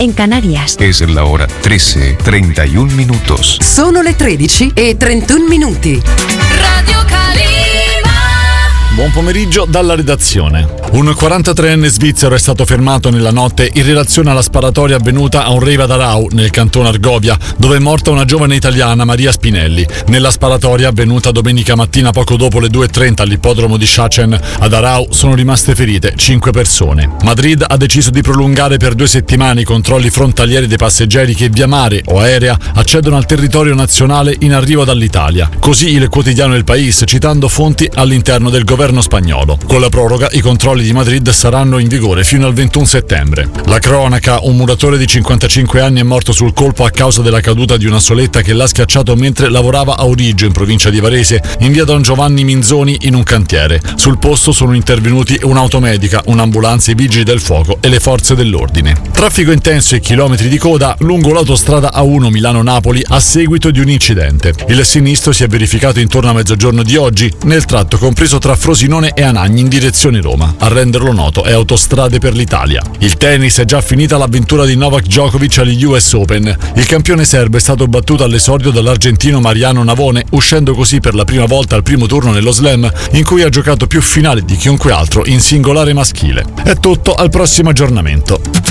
en Canarias. Es la hora 13:31. Sono le 13:31. Radio Calima. Buon pomeriggio dalla redazione. Un 43enne svizzero è stato fermato nella notte in relazione alla sparatoria avvenuta a un rave ad Arau, nel cantone Argovia, dove è morta una giovane italiana, Maria Spinelli. Nella sparatoria avvenuta domenica mattina poco dopo le 2:30 all'ippodromo di Schachen ad Arau sono rimaste ferite 5 persone. Madrid ha deciso di prolungare per 2 settimane i controlli frontalieri dei passeggeri che via mare o aerea accedono al territorio nazionale in arrivo dall'Italia. Così il quotidiano El País, citando fonti all'interno del governo spagnolo. Con la proroga i controlli di Madrid saranno in vigore fino al 21 settembre. La cronaca: un muratore di 55 anni è morto sul colpo a causa della caduta di una soletta che l'ha schiacciato mentre lavorava a Origgio, in provincia di Varese, in via Don Giovanni Minzoni, in un cantiere. Sul posto sono intervenuti un'automedica, un'ambulanza, i vigili del fuoco e le forze dell'ordine. Traffico intenso e chilometri di coda lungo l'autostrada A1 Milano-Napoli a seguito di un incidente. Il sinistro si è verificato intorno a mezzogiorno di oggi, nel tratto compreso tra Frosinone e Anagni in direzione Roma. A renderlo noto è Autostrade per l'Italia. Il tennis: è già finita l'avventura di Novak Djokovic agli US Open. Il campione serbo è stato battuto all'esordio dall'argentino Mariano Navone, uscendo così per la prima volta al primo turno nello slam, in cui ha giocato più finali di chiunque altro in singolare maschile. È tutto, al prossimo aggiornamento.